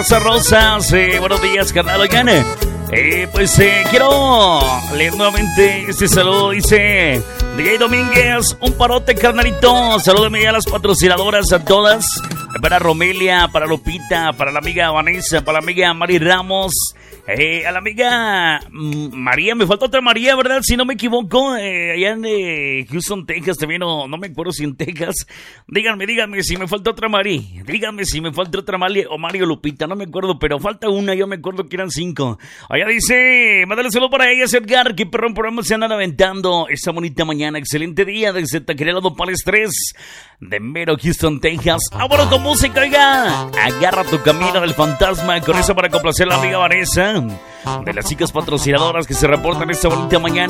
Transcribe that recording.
Rosas, buenos días, carnal. Oigan, quiero leer nuevamente este saludo. Dice DJ Domínguez, un parote, carnalito. Salúdame a las patrocinadoras, a todas. Para Romelia, para Lupita, para la amiga Vanessa, para la amiga Mari Ramos, a la amiga María. Me falta otra María, ¿verdad? Si no me equivoco, allá en Houston, Texas también, no me acuerdo si en Texas. Díganme si me falta otra María. Díganme si me falta otra María o Mario Lupita, no me acuerdo, pero falta una, yo me acuerdo que eran 5. Allá dice, mándale saludo para ellas, Edgar, que perrón programa se andan aventando esta bonita mañana. Excelente día desde Taquería Nopales 3 de mero Houston, Texas. Vámonos con música, oiga. Agarra tu camino del fantasma. Con eso para complacer a la amiga Vanessa, de las chicas patrocinadoras que se reportan esta bonita mañana.